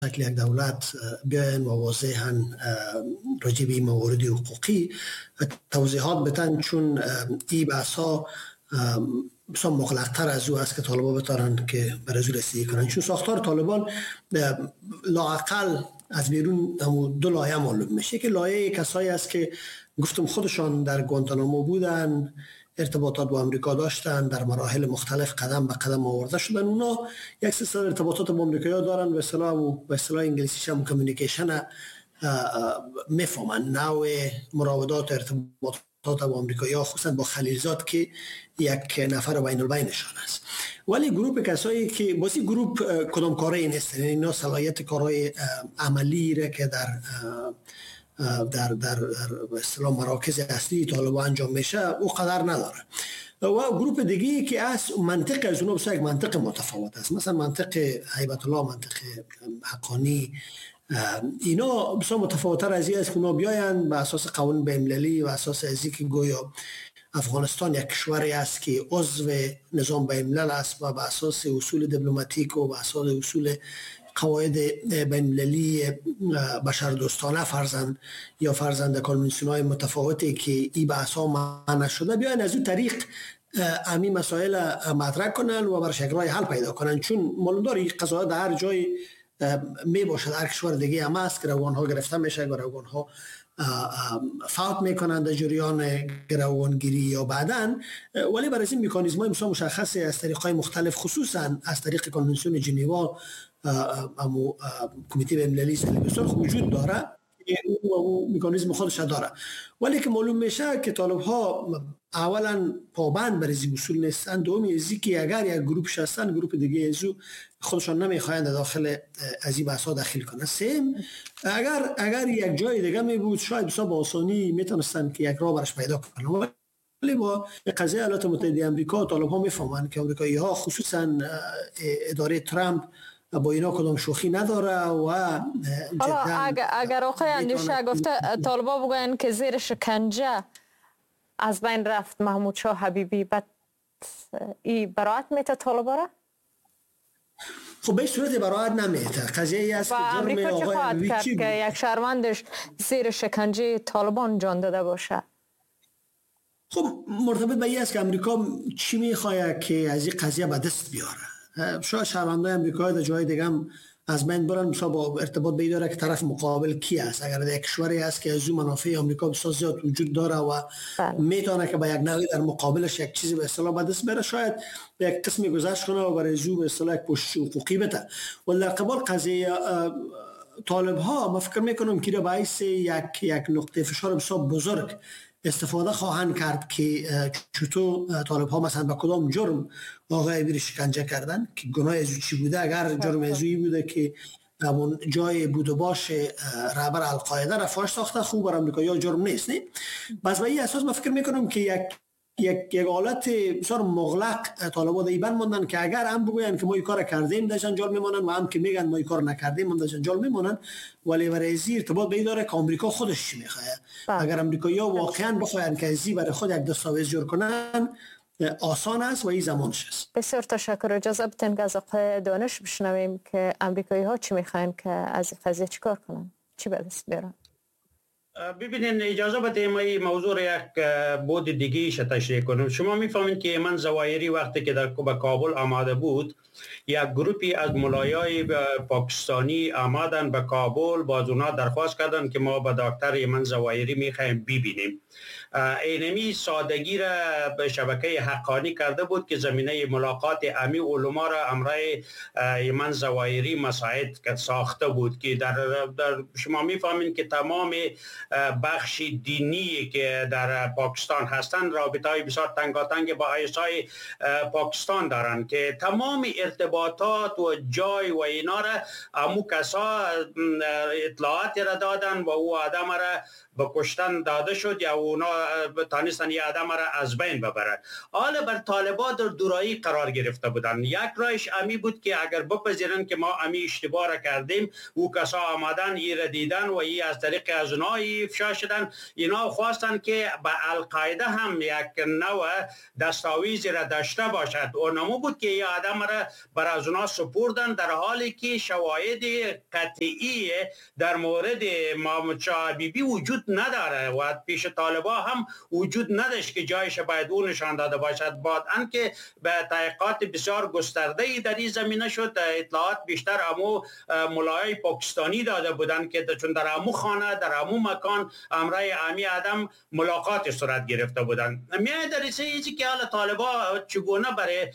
شکل یک دولت بیاین و واضحاً راجع به این موارد حقوقی توضیحات بدن، چون این بحث ها بسیار مغلق‌تر از او است که طالبان بتارن که بر از او رسیدگی کنن. چون ساختار طالبان لااقل از بیرون دو لایه معلوم میشه که لایه کسایی است که گفتم خودشان در گوانتانامو بودن، ارتباطات با امریکا داشتن، در مراحل مختلف قدم به قدم آورده شدن. اونا یک سلسله ارتباطات با امریکایی‌ها دارن، به اصطلاح انگلیسیش هم کمیونیکیشن میفهمن، نوع مراودات ارتباطات با امریکایی‌ها خصوصا با خلیلزاد که یک نفر بین البینشان است. ولی گروه کسایی که باسی گروه کدام کاری نیست، یعنی اینا صلاحیت کارهای عملی را که در اصطلاح مراکز اصلی طالبان انجام میشه او قدر نداره. و گروه دیگه که از منطق از اونها بسیار یک منطق متفاوت است، مثلا منطق هیبت الله، منطق حقانی، اینا بسیار متفاوت‌تر از این است که اونا بیاین به اساس قوانین بین‌المللی و اساس ازی که گویا افغانستان یک کشوری است که عضو نظام بین‌الملل است و به اساس اصول دیپلماتیک و به اساس اصول قواعد بین‌المللی بشردوستانه فرزند کانونسیون‌های متفاوتی که این بحث‌ها معنی شده، بیاین از اون طریق امی مسائل مطرح کنن و بر شکل‌های حل پیدا کنن. چون معلوم داره این قضایا در هر جای می باشد، هر کشور دیگه هم است، گروگان‌ها گرفته میشه، گروگان‌ها فوت میکنند در جریان گروگانگیری یا بعدن. ولی برای این مکانیزم‌های مشخصی از طریق‌های مختلف، خصوصا از طریق کنوانسیون ژنوا کمیته بین‌المللی صلح بسیار وجود داره، او مکانیزم خودش داره. ولی که معلوم میشه که طالب‌ها اولا پابند بر این اصول نیستند، دومی ازی که اگر یک گروه هستن گروه دیگه ازو خودشان نمیخواهند داخل از این بحث‌ها داخل کنند. سیم اگر یک جای دیگه می بود شاید بسیار با آسانی میتونستند که یک راه برش پیدا کنند. ولی با قضیه ایالات متحده آمریکا طالب‌ها میفهمند که آمریکایی‌ها خصوصا اداره ترامپ با اینا کدام شوخی نداره. و اگر آقای اندیشه گفته طالبا بگوین که زیر شکنجه از بین رفت محمود شاه حبیبی، بعد این براعت میته طالبا را؟ خب به صورت براعت نمیته. قضیه ای است که امریکا چه خواهد کرد که یک شهروندش زیر شکنجه طالبان جان داده باشه؟ خب مرتبط به این است که امریکا چی میخواه که از این قضیه به دست بیاره. شاید شهروندای امریکایی در جای دیگه هم از بین برن، مثلا با ارتباط به داره که طرف مقابل کی است. اگر یک کشوری است که از اون منافع آمریکا بسیار زیاد وجود داره و میتونه که با یک نوعی در مقابلش یک چیزی به اصطلاح به دست بره، شاید به یک قسمی گذشت کنه و برای زو به اصطلاح یک پوشش حقوقی بده. ولی در قبال قضیه طالب ها ما فکر میکنم که باعث یک نقطه فشار بسیار بزرگ استفاده خواهند کرد که چطور طالب ها مثلا با کدام جرم آقای بیر شکنجه کردن، که گناه ازو چی بوده. اگر جرم ازویی بوده که همون جای بود و باش رهبر القاعده را فاش ساخته، خوب بر امریکا یا جرم نیست. نه بس به این اساس من فکر میکنم که یک حالت بسیار مغلق طالبان ایبن موندن که اگر هم بگوین که ما این کار کردیم در جنجال میمونن و هم که میگن ما این کار نکردیم هم در جنجال میمونن. ولی برای ازی ارتباط به این داره که امریکا خودش چی میخواه. اگر امریکایی‌ها واقعا بخواین که ازی برای خود یک دستاویز جور کنن آسان است و این زمانش است. بسیار تشکر. اجازه بدین که از آقای دانش بشنویم که امریکایی‌ها چی میخواین که از این قضیه چیکار کنن، چی به دست بیارن. ببینین اجازه بدید ما این موضوع را یک بود دیگه ایش تشریح کنم. شما میفهمین که ایمن ظواهری وقتی که در کابل آماده بود، یک گروپی از ملایای پاکستانی آمدن به کابل، باز اونا درخواست کردن که ما به دکتر ایمن ظواهری میخوایم ببینیم. اینمی سادگی را به شبکه حقانی کرده بود که زمینه ملاقات امی علما را امرای ایمن ظواهری مساعد ساخته بود که در شما میفهمین که تمام بخش دینی که در پاکستان هستند رابطه‌های بسیار تنگاتنگ با ایسای پاکستان دارند که تمام ارتباطات و جای و اینا را امو کسا اطلاعات را دادن و او آدم را به کشتن داده شد یا اونا تانستن یه آدم را از بین ببرن. حالا بر طالبان در دورایی قرار گرفته بودن. یک رایش امی بود که اگر بپذیرن که ما امی اشتباه را کردیم، او کسا آمدن ای را دیدن و ای از طریق از اونایی طالبایی افشا شدن. اینا خواستن که به القاعده هم یک نوع دستاویزی را داشته باشد. اونمو بود که این آدم را بر از اونا سپردن، در حالی که شواهد قطعی در مورد محمود شاه حبیبی وجود نداره و پیش طالبا هم وجود نداشت که جایش باید اون نشان داده باشد. بعد انکه به تحقیقات بسیار گسترده در این زمینه شد، اطلاعات بیشتر امو ملایای پاکستانی داده بودن که چون در امو خانه در امو مکان امرای امی آدم ملاقات صورت گرفته بودن. میای در ایزی که حالا طالبا چگونه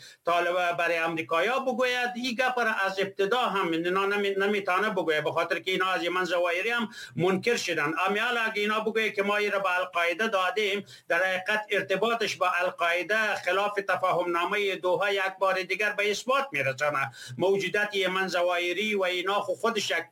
برای امریکایا بگوید، این گپ از ابتدا هم نمیتونه بگوید، به خاطر که اینا از یمن زوایری هم منکر شدن. امیال اگه اینا بگوید که ما این را به القاعده دادیم، در حقیقت ارتباطش با القاعده خلاف تفاهم نامه دوحه یک بار دیگر به اثبات میرسانه. موجودات یمن زوایری و اینا خودش یک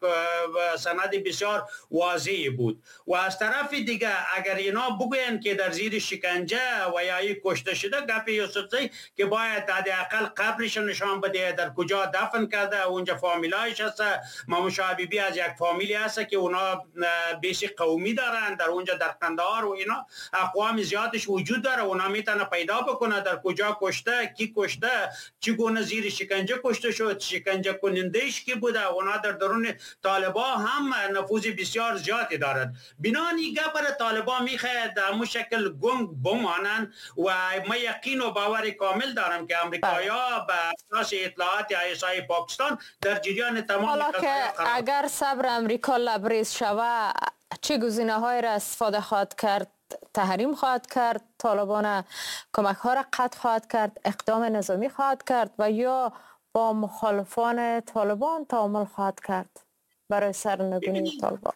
سند بسیار واضحی بود. و از طرف دیگه اگر اینا بگوین که در زیر شکنجه و یا کشته شده، گپ یوسفزی که باید حداقل قبرش نشان بده، در کجا دفن کرده، اونجا فامیلایش هست. محمود شاه حبیبی از یک فامیلی هست که اونا بیسی قومی دارن در اونجا در قندهار و اینا اقوام زیادش وجود داره. اونا میتونه پیدا بکنه در کجا کشته، کی کشته، چگونه زیر شکنجه کشته شد، شکنجه کنندهش کی بوده. اونا در درون طالبا هم نفوذ بسیار زیادی دارد. بنانی گپر طالبا میخواهد همون شکل گنگ بمانن و ما یقین و باور کامل دارم که امریکایا به اساس اطلاعات ISI پاکستان در جریان تمام. حالا که اگر صبر امریکا لبریز شوه، چه گزینه‌هایی را استفاده خواهد کرد؟ تحریم خواهد کرد، طالبان کمک ها را قطع خواهد کرد، اقدام نظامی خواهد کرد و یا با مخالفان طالبان تعامل خواهد کرد برای سرنگونی طالبان؟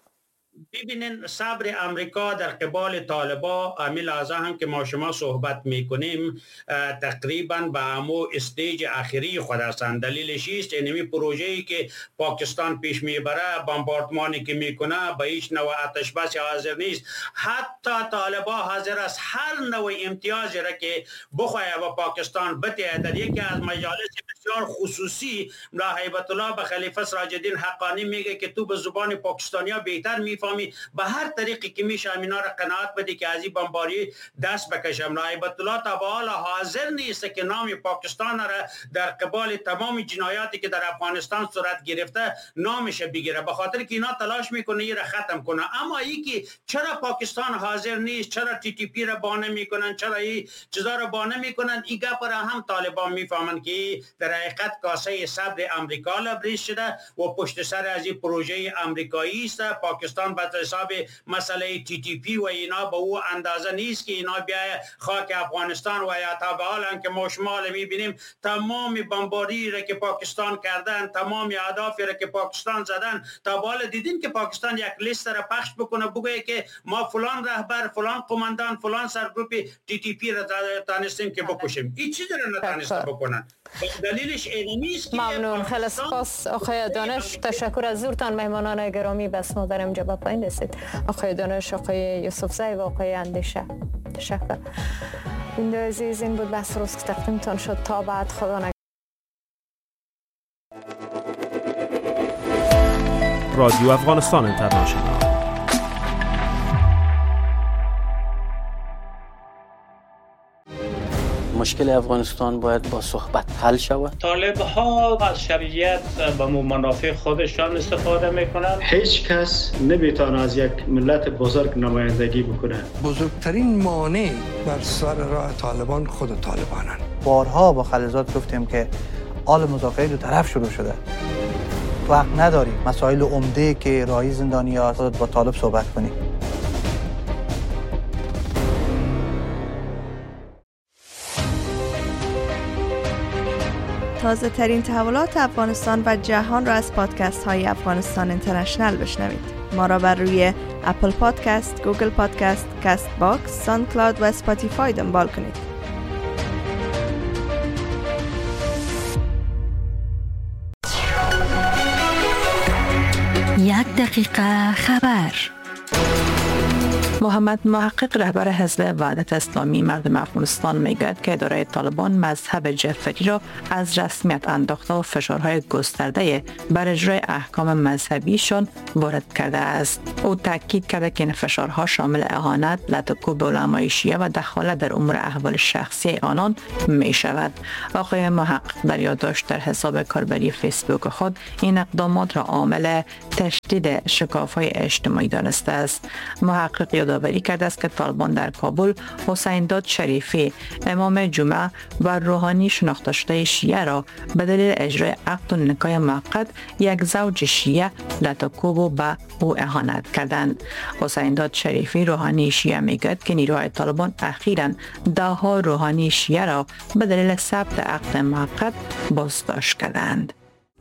ببینین صبر امریکا در قبال طالبا امیل ازا هم که ما شما صحبت میکنیم تقریبا به همو استیج اخیری خود هستند. دلیلش است اینمی پروژه‌ای که پاکستان پیش میبره، بمباردمانی که میکنه، به هیچ نوع آتش بس حاضر نیست. حتی طالبا حاضر است هر نوع امتیازی را که بخواه و پاکستان بده. در یکی از مجالس بسیار خصوصی ملا هیبت الله به خلیفه سراج الدین حقانی میگه که تو به زبان پاکستانیا بهتر میفهمی، به هر طریقی که میشه اینا را قناعت بده که از این بمباری دست بکشه. ملا هیبت الله تا به حال حاضر نیست که نام پاکستان را در قبال تمام جنایاتی که در افغانستان صورت گرفته نامش بگیره، به خاطر که اینا تلاش میکنه این را ختم کنه. اما ای که چرا پاکستان حاضر نیست، چرا TTP را بانه میکنن، چرا این چیزا را بانه میکنن، این گپ را هم طالبان میفهمن که در حقیقت کاسه صبر امریکا لبریز شده و پشت سر از این پروژه امریکایی است. پاکستان به حساب مسئله TTP و اینا به او اندازه نیست که اینا بیای خاک افغانستان و یا تا به حال که ما شمال میبینیم تمام بمباری را که پاکستان کردن، تمام اهدافی را که پاکستان زدن، تا به حال دیدین که پاکستان یک لیست را پخش بکنه بگه که ما فلان رهبر، فلان قماندان، فلان سرگروپ TTP را تانستیم که بکشیم. این چیزی را نتانسته بکنن. دلیلش اینمی است که ممنون. خیلی سپاس آقای دانش، تشکر از حضورتان. مهمانان گرامی بس ما در اینجا به پایین رسید. آقای دانش، آقای یوسفزی و آقای اندیشه، تشکر. این عزیز این بود بحث روز که تقدیمتان شد. تا بعد، خدا نگهدار. رادیو افغانستان اینترنشنال. مشکل افغانستان باید با صحبت حل شود. طالب ها از شرعیت به منافع خودشان استفاده میکنند. هیچ کس نمیتونه از یک ملت بزرگ نمایندگی بکنه. بزرگترین مانع بر سر راه طالبان خود طالبانند. بارها با خلیزات گفتیم که آل مذاکره دو طرف شروع شده. وقت نداریم مسائل عمده که راهی زندانی‌ها با طالب صحبت کنیم. تازه ترین تحولات افغانستان و جهان را از پادکست های افغانستان اینترنشنل بشنوید. ما را بر روی اپل پادکست، گوگل پادکست، کست باکس، ساوند کلاود و اسپاتیفای دنبال کنید. یک دقیقه خبر. محمد محقق رهبر حزب وحدت اسلامی مردم افغانستان میگوید که اداره طالبان مذهب جعفری را از رسمیت انداخته و فشارهای گسترده بر اجرای احکام مذهبیشان وارد کرده است. او تاکید کرده که این فشارها شامل اهانت، لطکوب به علمای شیعه و دخالت در امور احوال شخصی آنان می شود. آقای محقق در یادداشت در حساب کاربری فیسبوک خود این اقدامات را عامل تشدید شکاف‌های اجتماعی دانسته است. محقق یادآوری کرده است که طالبان در کابل حسین داد شریفی، امام جمعه و روحانی شناخته شده شیعه را به دلیل اجرای عقد و نکاح موقت یک زوج شیعه لطکوب و به او اهانت کردند. حسین داد شریفی روحانی شیعه میگوید که نیروهای طالبان اخیراً ده‌ها روحانی شیعه را به دلیل ثبت عقد موقت بازداشت کردند.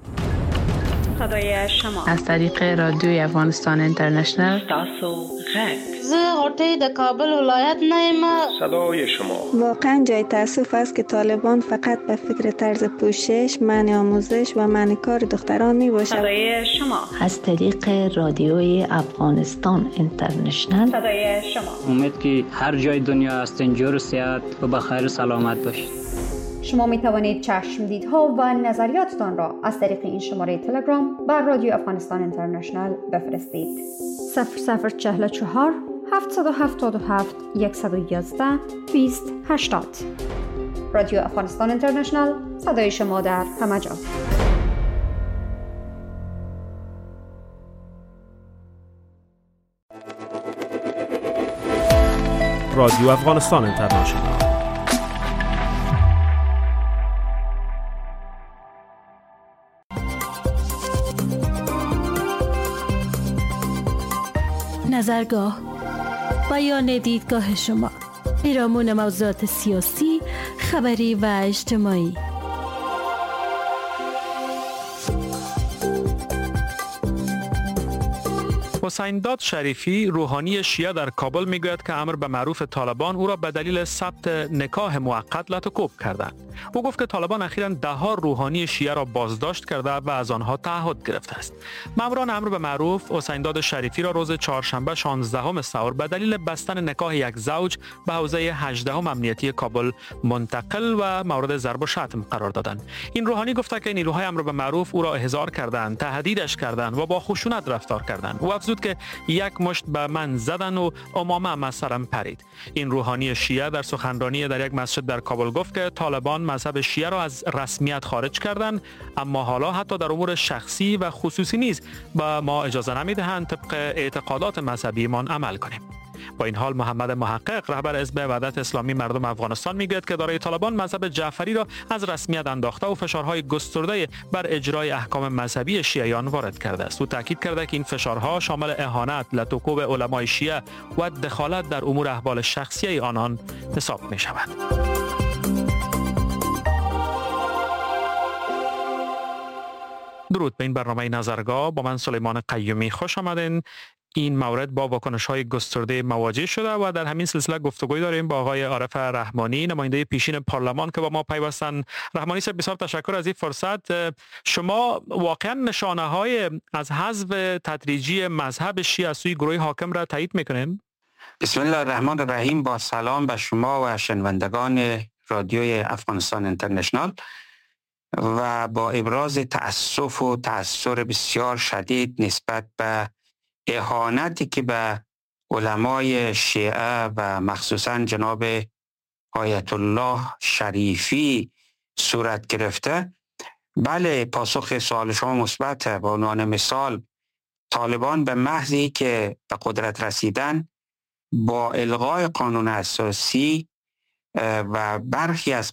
صدای شما از طریق رادیوی افغانستان اینترنشنل تاسو غږ زه غوټۍ د کابل ولایت نه یم. صدای شما واقعا جای تأسف است که طالبان فقط به فکر طرز پوشش، منع آموزش و منع کار دختران می باشد. صدای شما از طریق رادیوی افغانستان اینترنشنل. صدای شما امید که هر جای دنیا هستین جور و صحت و بخیر و سلامت باشید. شما می توانید چشمدیدها و نظریاتتان را از طریق این شماره تلگرام بر رادیو افغانستان اینترنشنل بفرستید. 0044 777 111 2080. رادیو افغانستان اینترنشنل، صدای شما در همه جا. رادیو افغانستان اینترنشنل. نظرگاه، بیان دیدگاه شما، پیرامون موضوعات سیاسی، خبری و اجتماعی. حسین داد شریفی روحانی شیعه در کابل میگوید که امر به معروف طالبان او را به دلیل ثبت نکاح موقت لطکوب کردند. او گفت که طالبان اخیراً ده‌ها روحانی شیعه را بازداشت کرده و از آنها تعهد گرفته است. ماموران امر به معروف حسین داد شریفی را روز چهارشنبه 16 سحر به دلیل بستن نکاح یک زوج به حوزه 18 امنیتی کابل منتقل و مورد ضرب و شتم قرار دادند. این روحانی گفته که نیروهای امر به معروف او را احضار کردند، تهدیدش کردند و با خشونت رفتار کردند. او افزود که یک مشت به من زدن و امامه از سرم پرید. این روحانی شیعه در سخنرانی در یک مسجد در کابل گفت که طالبان مذهب شیعه را از رسمیت خارج کردند، اما حالا حتی در امور شخصی و خصوصی نیز به ما اجازه نمیدهند طبق اعتقادات مذهبیمان عمل کنیم. با این حال محمد محقق رهبر حزب وحدت اسلامی مردم افغانستان میگوید که اداره طالبان مذهب جعفری را از رسمیت انداخته و فشارهای گسترده بر اجرای احکام مذهبی شیعیان وارد کرده است. او تاکید کرده که این فشارها شامل اهانت، لطکوب علمای شیعه و دخالت در امور احوال شخصی آنان حساب می شود. درود به این برنامه نظرگاه. با من سلیمان قیومی خوش آمدین. این مورد با واکنش‌های گسترده مواجه شده و در همین سلسله گفتگوی داریم با آقای عارف رحمانی، نماینده پیشین پارلمان که با ما پیوستن. رحمانی صاحب، بسیار تشکر از این فرصت. شما واقعا نشانه‌های از حذف تدریجی مذهب شیعه از سوی گروه حاکم را تایید می‌کنین؟ بسم الله الرحمن الرحیم. با سلام به شما و شنوندگان رادیوی افغانستان اینترنشنال و با ابراز تأسف و تأثر بسیار شدید نسبت به اهانتی که به علمای شیعه و مخصوصا جناب آیت الله شریفی صورت گرفته، بله، پاسخ سوال شما مثبت. به عنوان مثال طالبان به محضی که به قدرت رسیدن با الغای قانون اساسی و برخی از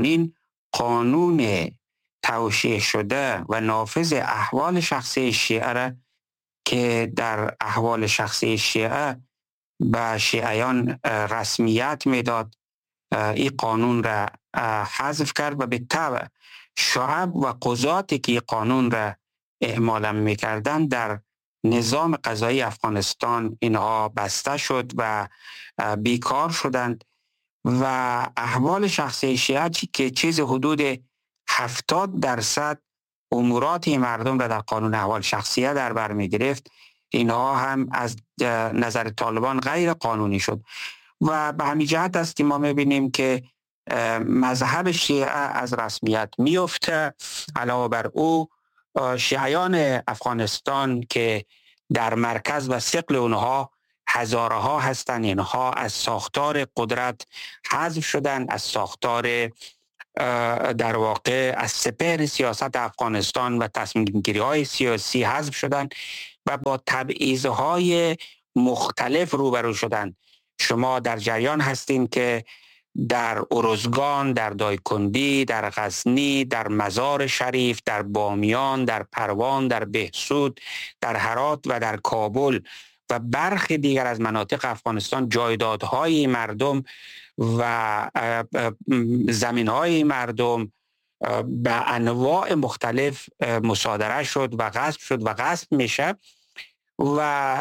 قانون توشیح شده و نافذ احوال شخصی شیعه را که در احوال شخصی شیعه به شیعیان رسمیت میداد، این قانون را حذف کرد و به تبع شعب و قضاتی که این قانون را اعمال میکردن در نظام قضایی افغانستان اینها بسته شد و بیکار شدند و احوال شخصی شیعه که چیز حدود 70% امورات مردم را در قانون احوال شخصیه در بر می گرفت، اینها هم از نظر طالبان غیر قانونی شد و به همین جهت است که ما می‌بینیم که مذهب شیعه از رسمیت میفته. علاوه بر او شیعیان افغانستان که در مرکز و ثقل اونها هزارها هستند، اینها از ساختار قدرت حذف شدن، از ساختار در واقع از سپهر سیاست افغانستان و تصمیم گیری های سیاسی حذف شدن و با تبعیض‌های مختلف روبرو شدن. شما در جریان هستین که در ارزگان، در دایکندی، در غزنی، در مزار شریف، در بامیان، در پروان، در بهسود، در هرات و در کابل و برخی دیگر از مناطق افغانستان جایدادهای مردم و زمینهای مردم به انواع مختلف مصادره شد و غصب شد و غصب میشه و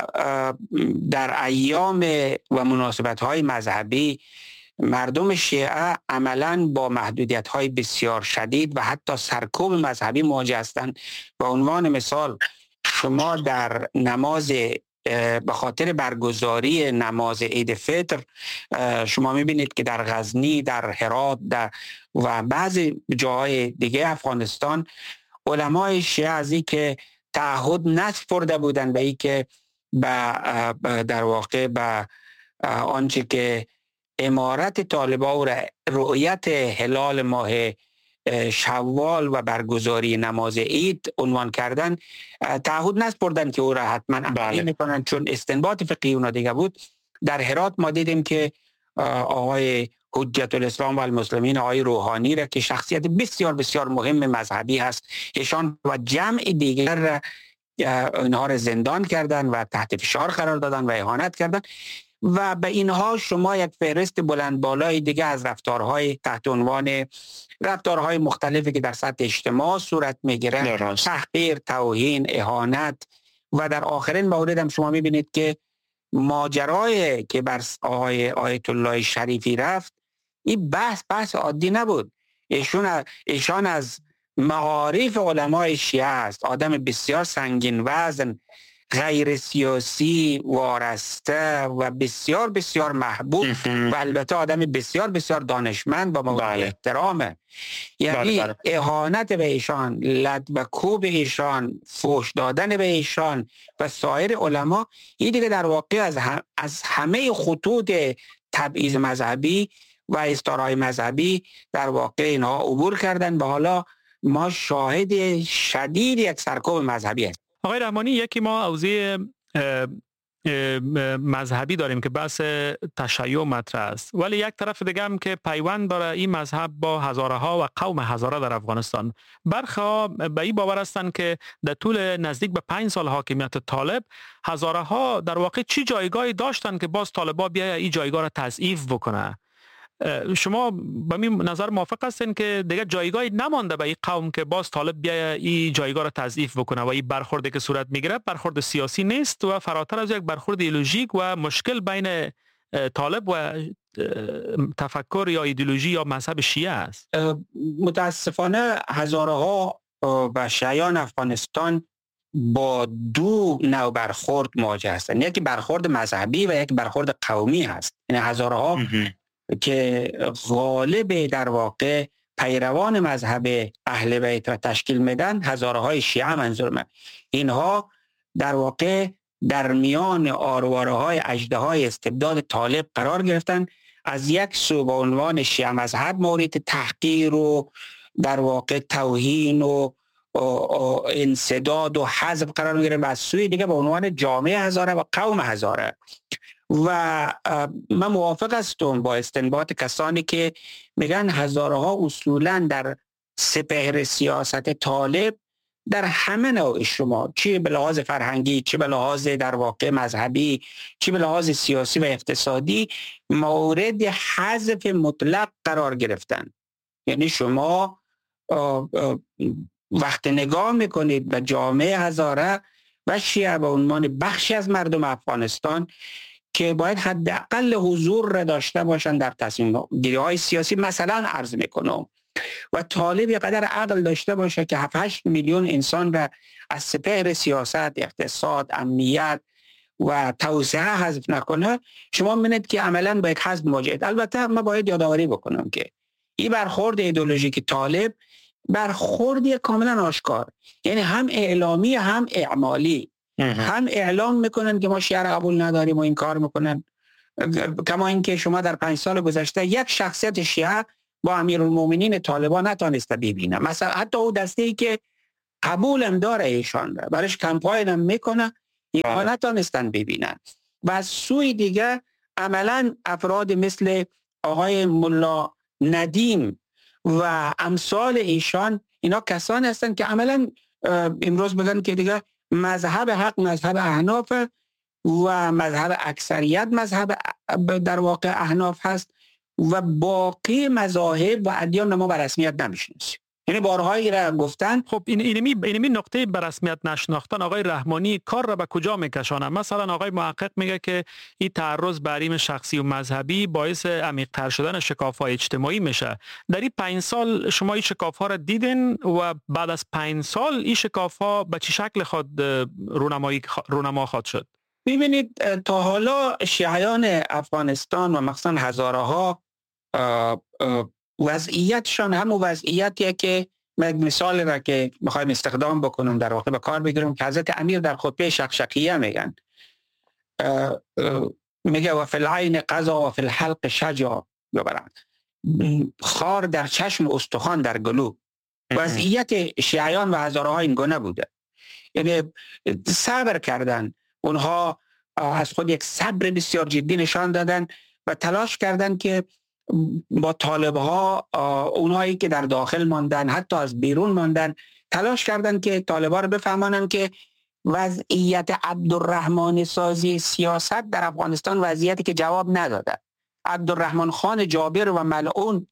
در ایام و مناسبت‌های مذهبی مردم شیعه عملاً با محدودیت‌های بسیار شدید و حتی سرکوب مذهبی مواجه هستند. به عنوان مثال شما در نماز به خاطر برگزاری نماز عید فطر شما می‌بینید که در غزنی، در هرات و بعضی جاهای دیگه افغانستان علمای شیعه از این که تعهد نسپرده بودن به این که در واقع به آنچه که امارت طالبان و رؤیت هلال ماه شوال و برگزاری نماز عید عنوان کردن، تعهد نسپردن که او را حتما عملی میکنن چون استنباط فقهی اونا دیگه بود. در هرات ما دیدیم که آقای حجت الاسلام و المسلمین، آقای روحانی را که شخصیت بسیار بسیار مهم مذهبی هست، ایشان و جمع دیگر اینها را زندان کردن و تحت فشار قرار دادن و اهانت کردن و به اینها شما یک فهرست بلند بالای دیگه از رفتارهای تحت عنوان رفتارهای مختلفی که در سطح اجتماع صورت میگیره، تحقیر، توهین، اهانت و در آخرین مورد هم شما میبینید که ماجرای که بر آقای آیت الله شریفی رفت، این بحث عادی نبود. ایشان از معارف علمای شیعه است، آدم بسیار سنگین وزن، غیر سیاسی، وارسته و بسیار بسیار محبوب و البته آدم بسیار بسیار دانشمند و مورد احترامه. یعنی اهانت به ایشان، لد و کوب ایشان، فحش دادن به ایشان و سایر علما، این دیگه در واقع از همه خطوط تبعیض مذهبی و استارای مذهبی در واقع اینها عبور کردن و حالا ما شاهد شدید یک سرکوب مذهبی هستیم. آقای رحمانی، یکی ما حوزه مذهبی داریم که بحث تشیع مطرح است، ولی یک طرف دیگه هم که پیوند داره این مذهب با هزاره ها و قوم هزاره در افغانستان. برخی ها به این باور هستند که در طول نزدیک به 5 سال حاکمیت طالب، هزاره ها در واقع چی جایگاهی داشتن که باز طالبا بیا این جایگاه را تضعیف بکنه. شما به این نظر موافق هستین که دیگه جایگاهی نمانده به این قوم که باز طالب بیا این جایگاه را تضعیف بکنه و این برخوردی که صورت میگیره برخورد سیاسی نیست و فراتر از یک برخورد ایدئولوژیک و مشکل بین طالب و تفکر یا ایدئولوژی یا مذهب شیعه است؟ متاسفانه هزاره ها و شیعیان افغانستان با دو نوع برخورد مواجه هستند. یکی برخورد مذهبی و یک برخورد قومی هست. این هزاره ها که غالب در واقع پیروان مذهب اهل بیت و تشکیل میدن، هزاره های شیعه منظورمه، اینها در واقع در میان آرواره های اژدهای استبداد طالب قرار گرفتن. از یک سو به عنوان شیعه مذهب مورد تحقیر و در واقع توهین و انسداد و حذف قرار میگیرن و از سوی دیگه به عنوان جامعه هزاره و قوم هزاره. و من موافق هستم با استنباط کسانی که میگن هزاره ها اصولا در سپهر سیاست طالب در همه نوع شما، چه به لحاظ فرهنگی، چه به لحاظ در واقع مذهبی، چه به لحاظ سیاسی و اقتصادی، مورد حذف مطلق قرار گرفتن. یعنی شما وقت نگاه میکنید به جامعه هزاره و شیعه به عنوان بخشی از مردم افغانستان که باید حداقل حضور را داشته باشند در تصمیم گیری های سیاسی، مثلا عرض میکنم و طالب یه قدر عقل داشته باشه که 7-8 میلیون انسان را از سپهر سیاست، اقتصاد، امنیت و توسعه حذف نکنه، شما می‌بینید که عملاً با یک حزب مواجهید. البته من باید یادآوری بکنم که این برخورد ایدئولوژیک طالب برخوردی کاملا آشکار، یعنی هم اعلامی هم اعمالی. هم اعلام میکنن که ما شیعه را قبول نداریم و این کار میکنن، کما اینکه شما در 5 سال گذشته یک شخصیت شیعه با امیرالمومنین طالبان نتونسته ببینه. مثلا حتی او دسته‌ای که قبولم داره ایشان را، برایش کمپاین هم میکنه، اینها نتونستن ببینن. و از سوی دیگه عملا افراد مثل آقای ملا ندیم و امثال ایشان، اینا کسانی هستند که عملا امروز میگن که دیگه مذهب حق مذهب احناف و مذهب اکثریت مذهب در واقع احناف هست و باقی مذاهب و ادیان ما به رسمیت نمیشناسیم. یعنی بارهایی را گفتن. خب اینمی نقطه به رسمیت نشناختن آقای رحمانی کار را به کجا میکشانه؟ مثلا آقای محقق میگه که این تعرض به حریم شخصی و مذهبی باعث عمیق‌تر شدن شکاف‌های اجتماعی میشه. در این 5 سال شما این شکاف‌ها را دیدین و بعد از 5 سال این شکاف‌ها به چه شکل خود رونما خواهد شد؟ ببینید تا حالا شیعیان افغانستان و مخصوصا هزاره‌ها وضعیتشان هم وضعیتیه که مثال را که میخوایم استخدام بکنم در واقع به کار بگیرم که حضرت امیر در خطبه شقشقیه میگن، میگه و فی العین قضا و فی الحلق شجا، ببرند خار در چشم استخوان در گلو. وضعیت شیعیان و هزارها این گونه بوده، یعنی صبر کردن، اونها از خود یک صبر بسیار جدی نشان دادن و تلاش کردن که با طالبها، اونهایی که در داخل ماندن حتی از بیرون ماندن، تلاش کردن که طالبها رو بفهمانن که وضعیت عبدالرحمن سازی سیاست در افغانستان وضعیتی که جواب نداده. عبدالرحمن خان جابر و ملعون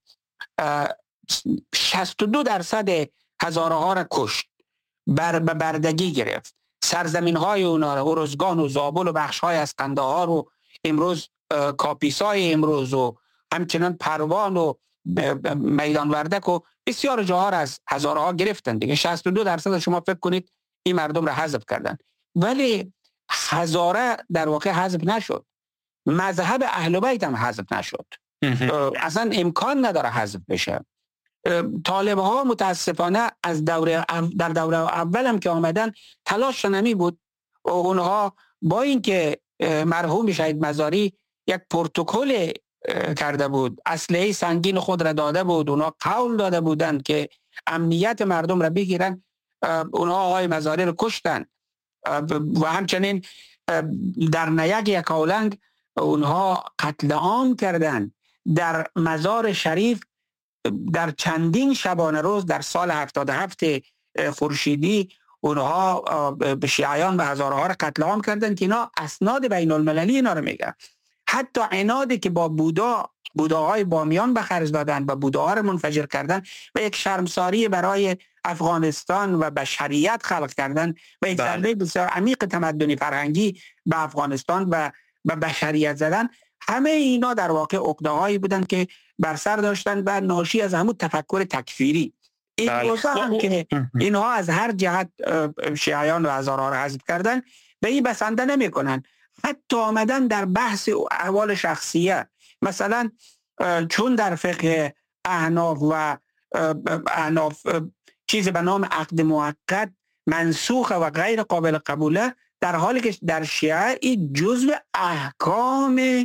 62% هزارها را کشت، بردگی گرفت، سرزمین های اونا رو، ارزگان و زابل و بخش های از قندهار و امروز کاپیسای امروز و همچنان پروان و میدان وردک و بسیار جاها از هزارها گرفتن دیگه. 62% شما فکر کنید این مردم را حذف کردن، ولی هزاره در واقع حذف نشد. مذهب اهل بیت هم حذف نشد، اصلا امکان نداره حذف بشه. طالب ها متاسفانه از در دوره اول هم که آمدن تلاش نمی بود. اونها با اینکه مرحوم شهید مزاری یک پروتکل کرده بود، اسلحه سنگین خود را داده بود، اونها قول داده بودند که امنیت مردم را بگیرن، اونها آقای مزاری را کشتن و همچنین در نیک یکاولنگ اونها قتل عام کردند. در مزار شریف در چندین شبانه روز در سال 77 خورشیدی اونها به شیعیان و هزارها را قتل عام کردند که اینا اسناد بین المللی اینا رو میگه. حتی عنادی که با بوداهای بامیان به خرج دادن و بوداها رو منفجر کردن و یک شرمساری برای افغانستان و بشریت خلق کردن و یک ضربه بسیار عمیق تمدنی فرهنگی به افغانستان و به بشریت زدن، همه اینا در واقع عقده‌هایی بودن که بر سر داشتن و ناشی از همون تفکر تکفیری. این هم که اینها از هر جهت شیعیان و هزارها را حذف کردن به این بسنده نمی کنن. حتی آمدن در بحث احوال شخصیه، مثلا چون در فقه احناف و احناف چیز به نام عقد موقت منسوخه و غیر قابل قبوله، در حالی که در شیعه این جزء احکام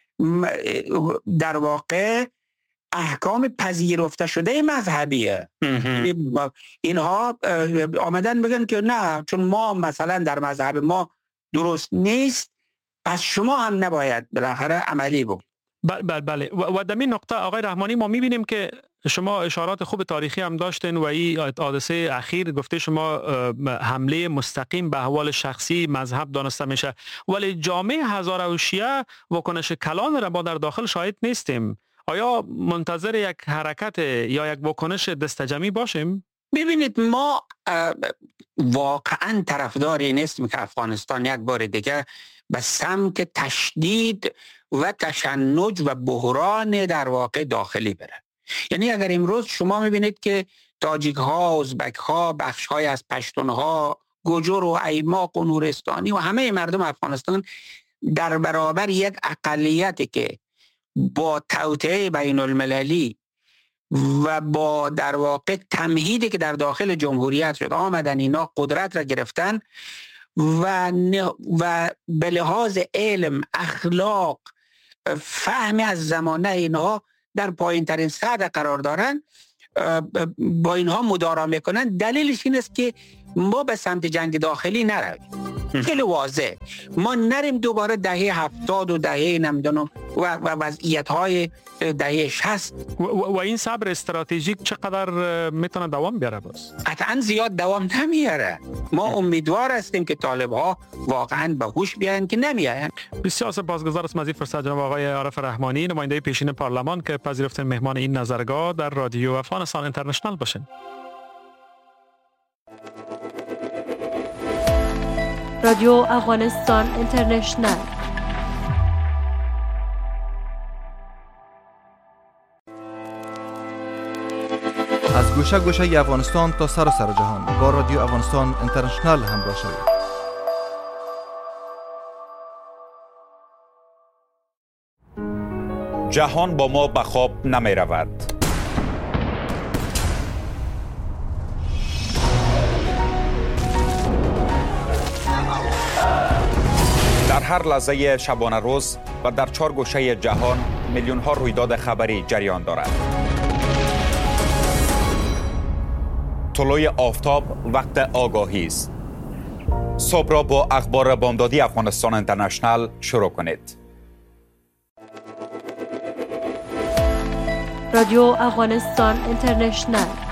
در واقع احکام پذیرفته شده مذهبیه. اینها آمدن بگن که نه، چون ما مثلا در مذهب ما درست نیست، پس شما هم نباید بالاخره عملی بود. بله و در این نقطه آقای رحمانی ما میبینیم که شما اشارات خوب تاریخی هم داشتین و این حادثه اخیر گفته شما حمله مستقیم به احوال شخصی مذهب دانسته میشه، ولی جامعه هزاره و شیعه واکنش کلان را ما در داخل شاهد نیستیم. آیا منتظر یک حرکت یا یک واکنش دستجمعی باشیم؟ ببینید ما واقعا طرفداری نیستیم که افغانستان یک بار دیگه به سمت تشدید و تشنج و بحران در واقع داخلی بره. یعنی اگر امروز شما میبینید که تاجیک ها، ازبک ها، بخش های از پشتون ها، گوجر و ایماق و نورستانی و همه مردم افغانستان در برابر یک اقلیتی که با توطئه بین المللی و با در واقع تمهیدی که در داخل جمهوریت شد آمدن، اینا قدرت را گرفتن و به لحاظ علم، اخلاق، فهم از زمانه اینها در پایین ترین سطح قرار دارن، با اینها مدارا میکنن. دلیلش این است که ما به سمت جنگ داخلی نرویم. خیلی واضح ما نریم دوباره دهه 70 و دهه نمیدونم و وضعیت‌های دهه 60. و این صبر استراتژیک چقدر میتونه دوام بیاره؟ باز قطعا زیاد دوام نمیاره. ما امیدوار هستیم که طالب‌ها واقعا به هوش بیاین که نمیاین. بسیار سپاسگزار از این فرصت جناب آقای عارف رحمانی، نماینده پیشین پارلمان، که پذیرفتن مهمان این نظرگاه در رادیو افغانستان اینترنشنال باشین. رادیو افغانستان اینترنشنال. از گوشه گوشه افغانستان تا سراسر جهان با رادیو افغانستان اینترنشنال همراه شوید. جهان با ما به خواب نمی رود. در هر لحظه شبانه روز و در 4 گوشه جهان میلیون ها رویداد خبری جریان دارد. طلوع آفتاب وقت آگاهی است. صبح را با اخبار بامدادی افغانستان اینترنشنال شروع کنید. رادیو افغانستان اینترنشنال.